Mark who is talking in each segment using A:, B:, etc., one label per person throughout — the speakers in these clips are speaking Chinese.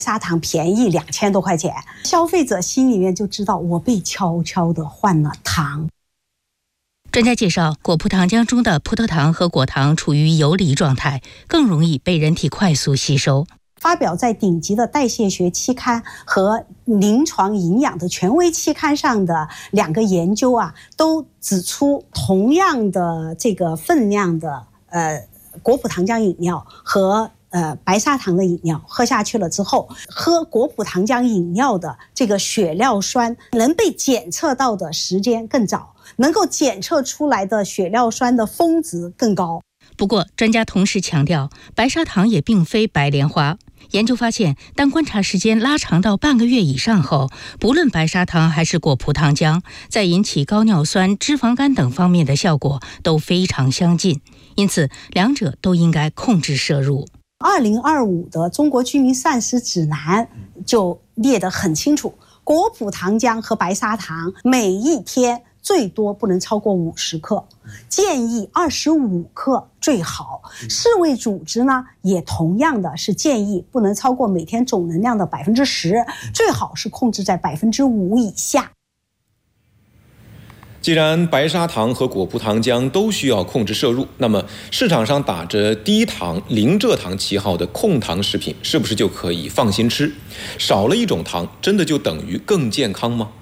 A: 砂糖便宜2000多块钱，消费者心里面就知道我被悄悄地换了糖。
B: 专家介绍，果葡糖浆中的葡萄糖和果糖处于游离状态，更容易被人体快速吸收。
A: 发表在顶级的代谢学期刊和临床营养的权威期刊上的2个研究啊，都指出同样的这个分量的果葡糖浆饮料和白砂糖的饮料喝下去了之后，喝果葡糖浆饮料的这个血料酸能被检测到的时间更早，能够检测出来的血料酸的峰值更高。
B: 不过，专家同时强调，白砂糖也并非白莲花。研究发现，当观察时间拉长到半个月以上后，不论白砂糖还是果葡糖浆，在引起高尿酸、脂肪肝等方面的效果都非常相近，因此两者都应该控制摄入。
A: 2025的中国居民膳食指南就列得很清楚，果葡糖浆和白砂糖每一天最多不能超过50克，建议25克最好。世卫组织呢也同样的是建议不能超过每天总能量的10%，最好是控制在5%以下。
C: 既然白砂糖和果葡糖浆都需要控制摄入，那么市场上打着低糖、零蔗糖旗号的控糖食品是不是就可以放心吃？少了一种糖，真的就等于更健康吗？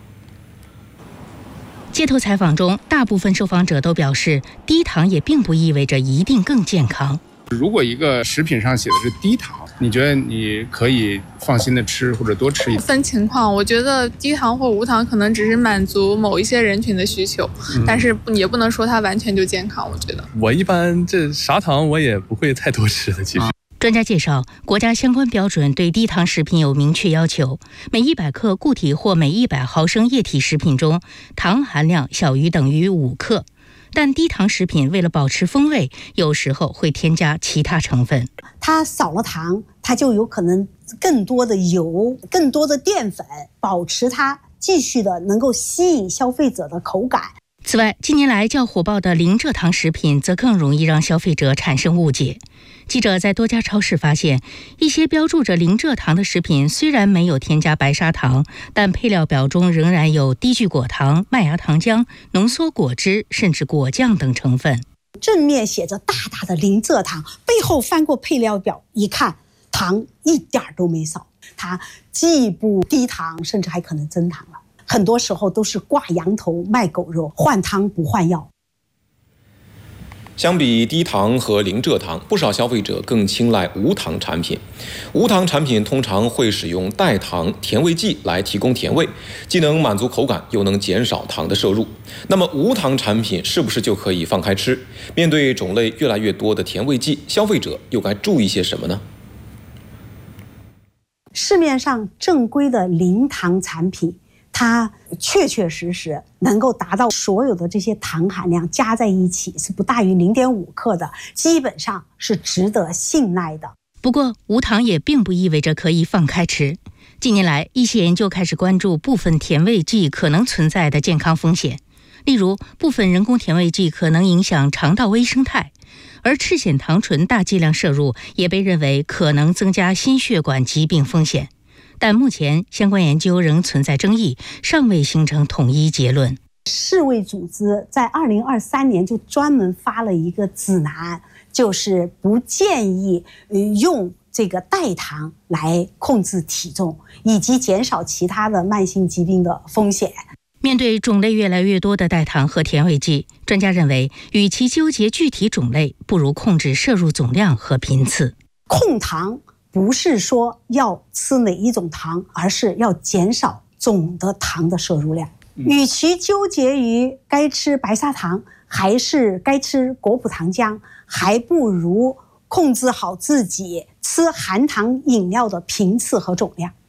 B: 街头采访中，大部分受访者都表示，低糖也并不意味着一定更健康。
D: 如果一个食品上写的是低糖，你觉得你可以放心的吃或者多吃一点？
E: 分情况，我觉得低糖或无糖可能只是满足某一些人群的需求，但是也不能说它完全就健康。我觉得
F: 我一般这啥糖我也不会太多吃的，其实。
B: 专家介绍，国家相关标准对低糖食品有明确要求，每100克固体或每100毫升液体食品中，糖含量小于等于5克。但低糖食品为了保持风味，有时候会添加其他成分。
A: 它少了糖，它就有可能更多的油、更多的淀粉，保持它继续的能够吸引消费者的口感。
B: 此外，近年来较火爆的零蔗糖食品则更容易让消费者产生误解。记者在多家超市发现，一些标注着零蔗糖的食品虽然没有添加白砂糖，但配料表中仍然有低聚果糖、麦芽糖浆、浓缩果汁甚至果酱等成分。
A: 正面写着大大的零蔗糖，背后翻过配料表一看，糖一点都没少。它既不低糖，甚至还可能增糖了。很多时候都是挂羊头卖狗肉，换汤不换药。
C: 相比低糖和零蔗糖，不少消费者更青睐无糖产品。无糖产品通常会使用代糖、甜味剂来提供甜味，既能满足口感，又能减少糖的摄入。那么无糖产品是不是就可以放开吃？面对种类越来越多的甜味剂，消费者又该注意些什么呢？
A: 市面上正规的零糖产品，它确确实实能够达到所有的这些糖含量加在一起是不大于0.5克的，基本上是值得信赖的。
B: 不过，无糖也并不意味着可以放开吃。近年来，一些研究开始关注部分甜味剂可能存在的健康风险，例如部分人工甜味剂可能影响肠道微生态，而赤藓糖醇大剂量摄入也被认为可能增加心血管疾病风险。但目前相关研究仍存在争议，尚未形成统一结论。
A: 世卫组织在2023年就专门发了一个指南，就是不建议用这个代糖来控制体重，以及减少其他的慢性疾病的风险。
B: 面对种类越来越多的代糖和甜味剂，专家认为，与其纠结具体种类，不如控制摄入总量和频次。
A: 控糖不是说要吃哪一种糖，而是要减少总的糖的摄入量。与其纠结于该吃白砂糖还是该吃果葡糖浆，还不如控制好自己吃含糖饮料的频次和总量。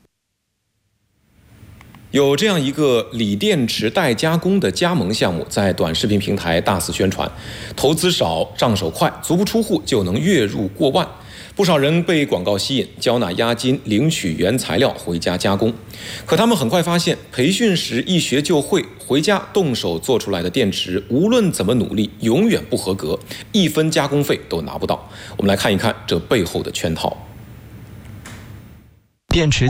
C: 有这样一个锂电池代加工的加盟项目，在短视频平台大肆宣传，投资少、上手快，足不出户就能月入过万。不少人被广告吸引，交纳押金领取原材料回家加工。可他们很快发现，培训时一学就会，回家动手做出来的电池，无论怎么努力，永远不合格，1分加工费都拿不到。我们来看一看这背后的圈套。
G: 电池